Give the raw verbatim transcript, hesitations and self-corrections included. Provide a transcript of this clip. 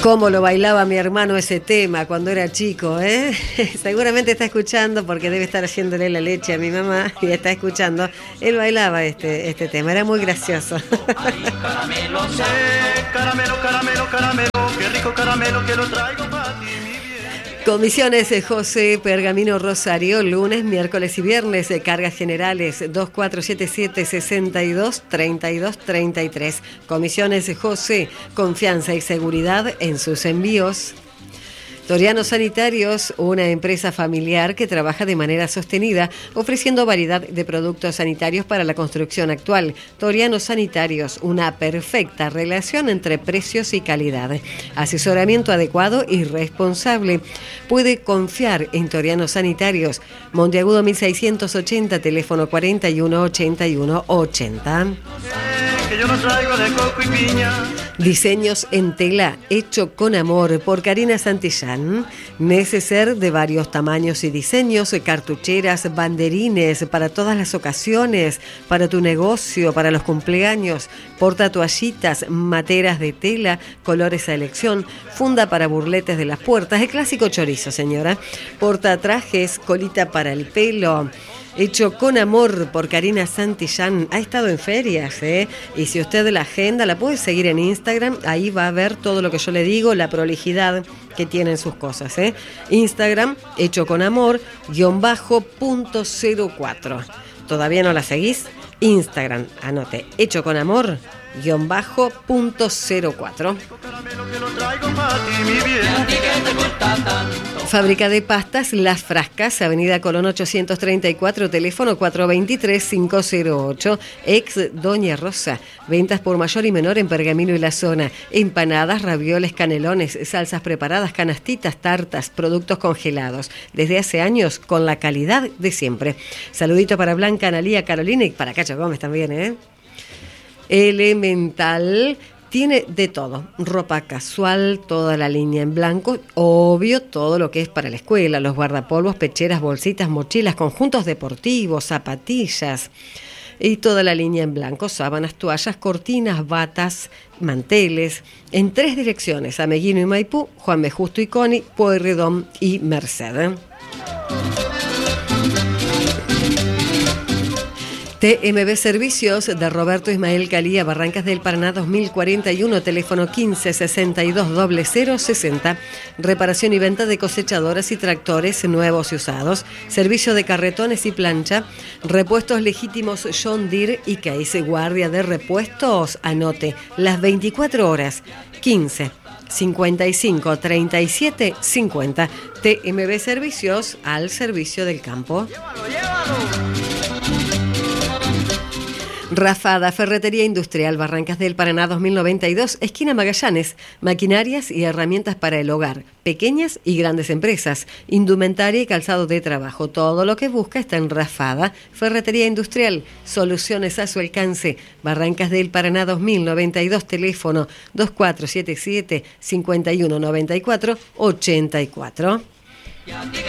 Cómo lo bailaba mi hermano ese tema cuando era chico, ¿eh? Seguramente está escuchando porque debe estar haciéndole la leche a mi mamá y está escuchando. Él bailaba este, este tema, era muy gracioso. Ay, caramelo, caramelo, caramelo, caramelo, qué rico caramelo que lo traigo para ti, mi bien. Comisiones José Pergamino Rosario, lunes, miércoles y viernes, cargas generales dos cuatro siete siete, seis dos, tres dos tres tres. Comisiones José, confianza y seguridad en sus envíos. Toriano Sanitarios, una empresa familiar que trabaja de manera sostenida, ofreciendo variedad de productos sanitarios para la construcción actual. Toriano Sanitarios, una perfecta relación entre precios y calidad. Asesoramiento adecuado y responsable. Puede confiar en Toriano Sanitarios. Monteagudo mil seiscientos ochenta, teléfono cuarenta y uno ochenta y uno ochenta. Que yo no traigo de coco y piña. Diseños en tela, hecho con amor, por Karina Santillán. Neceser de varios tamaños y diseños, cartucheras, banderines para todas las ocasiones, para tu negocio, para los cumpleaños, portatoallitas, materas de tela, colores a elección, funda para burletes de las puertas, el clásico chorizo, señora, portatrajes, colita para el pelo. Hecho con amor por Karina Santillán. Ha estado en ferias, ¿eh? Y si usted la agenda, la puede seguir en Instagram. Ahí va a ver todo lo que yo le digo, la prolijidad que tienen sus cosas, ¿eh? Instagram, hecho con amor, guión bajo, punto cero cuatro. ¿Todavía no la seguís? Instagram, anote, hecho con amor, guión bajo, punto cero cuatro. Fábrica de pastas Las Frascas, Avenida Colón ochocientos treinta y cuatro, teléfono cuatro dos tres, cinco cero ocho, ex Doña Rosa. Ventas por mayor y menor en Pergamino y la zona. Empanadas, ravioles, canelones, salsas preparadas, canastitas, tartas, productos congelados. Desde hace años con la calidad de siempre. Saludito para Blanca, Analía, Carolina y para Cacho Gómez también, ¿eh? Elemental tiene de todo, ropa casual, toda la línea en blanco, obvio todo lo que es para la escuela, los guardapolvos, pecheras, bolsitas, mochilas, conjuntos deportivos, zapatillas y toda la línea en blanco, sábanas, toallas, cortinas, batas, manteles, en tres direcciones, Ameguino y Maipú, Juan B. Justo y Coni, Pueyrredón y Merced. T M B Servicios de Roberto Ismael Calía, Barrancas del Paraná dos mil cuarenta y uno, teléfono quince sesenta y dos cero cero sesenta. Reparación y venta de cosechadoras y tractores nuevos y usados. Servicio de carretones y plancha. Repuestos legítimos John Deere y Case. Guardia de repuestos, anote, las veinticuatro horas. quince cincuenta y cinco treinta y siete cincuenta. T M B Servicios, al servicio del campo. Llévalo, llévalo. Rafada, Ferretería Industrial, Barrancas del Paraná dos mil noventa y dos, esquina Magallanes. Maquinarias y herramientas para el hogar, pequeñas y grandes empresas, indumentaria y calzado de trabajo. Todo lo que busca está en Rafada, Ferretería Industrial. Soluciones a su alcance. Barrancas del Paraná dos mil noventa y dos, teléfono dos cuatro siete siete, cinco uno nueve cuatro, ocho cuatro.